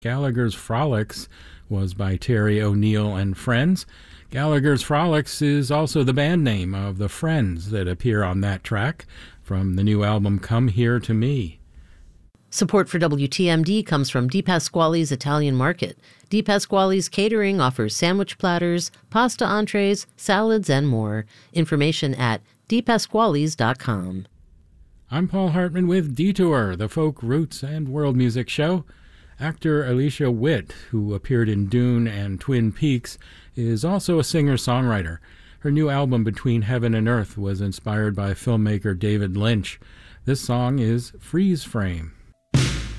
Gallagher's Frolics was by Terry O'Neill and Friends. Gallagher's Frolics is also the band name of the Friends that appear on that track from the new album Come Here to Me. Support for WTMD comes from Di Pasquale's Italian Market. Di Pasquale's Catering offers sandwich platters, pasta entrees, salads, and more. Information at dipasquales.com. I'm Paul Hartman with Detour, the folk roots and world music show. Actor Alicia Witt, who appeared in Dune and Twin Peaks, is also a singer-songwriter. Her new album Between Heaven and Earth was inspired by filmmaker David Lynch. This song is Freeze Frame.